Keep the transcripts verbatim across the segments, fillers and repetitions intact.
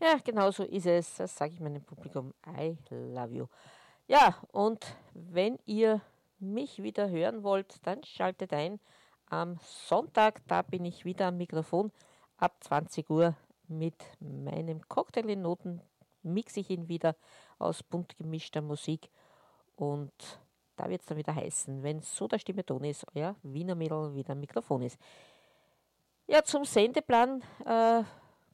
Ja, genau so ist es. Das sage ich meinem Publikum. I love you. Ja, und wenn ihr mich wieder hören wollt, dann schaltet ein. Am Sonntag, da bin ich wieder am Mikrofon. Ab zwanzig Uhr mit meinem Cocktail in Noten mixe ich ihn wieder aus bunt gemischter Musik. Und da wird es dann wieder heißen, wenn so der Stimme Ton ist, euer Wiener Mädel wieder am Mikrofon ist. Ja, zum Sendeplan äh,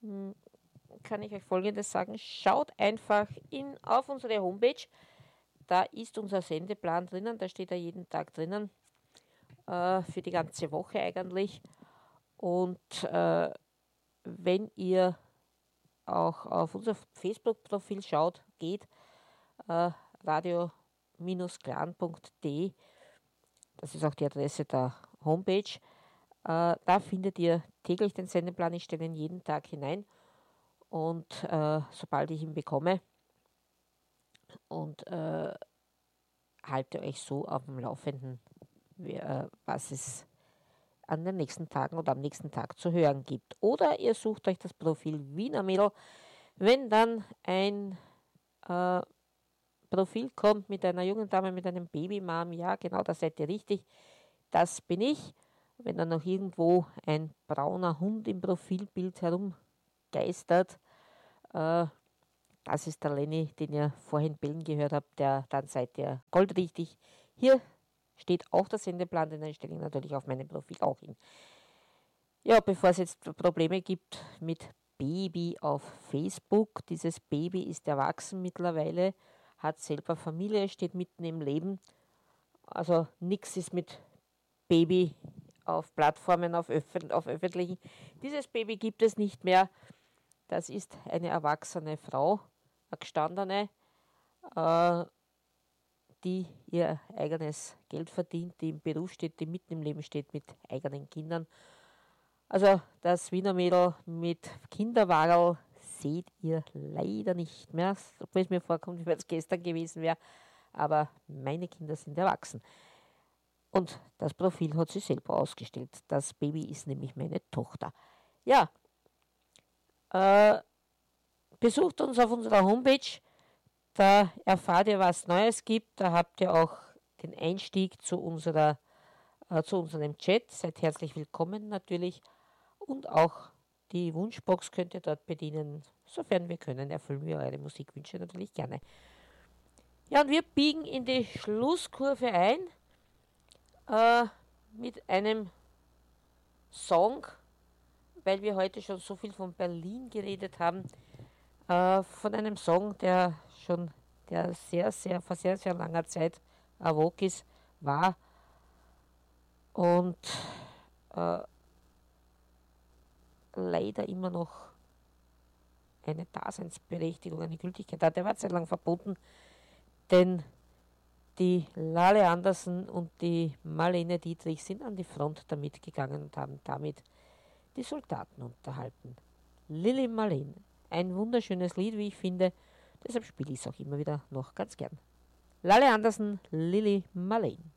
kann ich euch Folgendes sagen. Schaut einfach in, auf unsere Homepage. Da ist unser Sendeplan drinnen. Da steht er jeden Tag drinnen. Äh, für die ganze Woche eigentlich. Und äh, wenn ihr auch auf unser Facebook-Profil schaut, geht, äh, radio-clan punkt de, das ist auch die Adresse der Homepage, äh, da findet ihr täglich den Sendeplan. Ich stelle ihn jeden Tag hinein. Und äh, sobald ich ihn bekomme und äh, halte euch so auf dem Laufenden, wie, äh, was es an den nächsten Tagen oder am nächsten Tag zu hören gibt. Oder ihr sucht euch das Profil Wiener Mädel. Wenn dann ein äh, Profil kommt mit einer jungen Dame, mit einem Babymam, ja genau, da seid ihr richtig, das bin ich. Wenn dann noch irgendwo ein brauner Hund im Profilbild herumgeistert, äh, das ist der Lenny, den ihr vorhin bellen gehört habt, der, dann seid ihr goldrichtig. Hier steht auch der Sendeplan, den stelle ich natürlich auf meinem Profil auch hin. Ja, bevor es jetzt Probleme gibt mit Baby auf Facebook, dieses Baby ist erwachsen mittlerweile, hat selber Familie, steht mitten im Leben. Also nichts ist mit Baby auf Plattformen, auf, öf- auf öffentlichen. Dieses Baby gibt es nicht mehr. Das ist eine erwachsene Frau, eine gestandene, äh, die ihr eigenes Geld verdient, die im Beruf steht, die mitten im Leben steht mit eigenen Kindern. Also das Wiener Mädel mit Kinderwagerl seht ihr leider nicht mehr, obwohl es mir vorkommt, wie es gestern gewesen wäre. Aber meine Kinder sind erwachsen. Und das Profil hat sie selber ausgestellt. Das Baby ist nämlich meine Tochter. Ja, äh, besucht uns auf unserer Homepage. Da erfahrt ihr, was Neues gibt. Da habt ihr auch den Einstieg zu, unserer, äh, zu unserem Chat. Seid herzlich willkommen natürlich. Und auch die Wunschbox könnt ihr dort bedienen. Sofern wir können, erfüllen wir eure Musikwünsche natürlich gerne. Ja, und wir biegen in die Schlusskurve ein äh, mit einem Song, weil wir heute schon so viel von Berlin geredet haben, äh, von einem Song, der schon der sehr, sehr, vor sehr, sehr langer Zeit erwogen ist, war und äh, leider immer noch eine Daseinsberechtigung, eine Gültigkeit hat. Der war sehr lang verboten, denn die Lale Andersen und die Marlene Dietrich sind an die Front damit gegangen und haben damit die Soldaten unterhalten. Lili Marlene, ein wunderschönes Lied, wie ich finde, deshalb spiele ich es auch immer wieder noch ganz gern. Lale Andersen, Lili Marlene.